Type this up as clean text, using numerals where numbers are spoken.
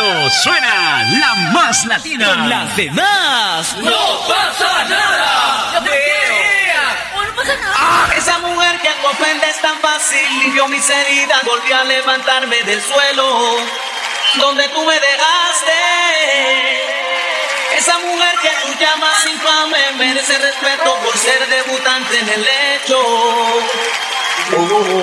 Suena la más latina. Con las demás. ¡No pasa nada! ¡No pasa nada! Esa mujer que me ofende es tan fácil, limpió mis heridas, volví a levantarme del suelo donde tú me dejaste. Esa mujer que tú llamas infame merece respeto por ser debutante en el hecho.